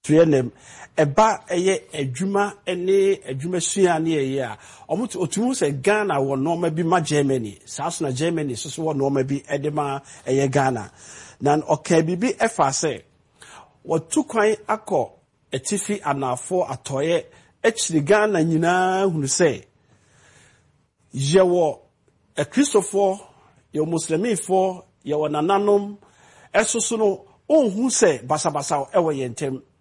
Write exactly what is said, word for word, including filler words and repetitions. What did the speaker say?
tuyenem eba eye adwuma ene adwuma sua ne eye a omutu otumu se Ghana wo no ma bi ma Germany saso na Germany so so wo no ma bi edema eye Ghana nan oka bibi efa se wo tukwan akọ etifi anafo atoye echiri Ghana nyina hunu se yewo e Christopher ye muslimifo ye wonananom esoso no onhu se basabasa ewo yentem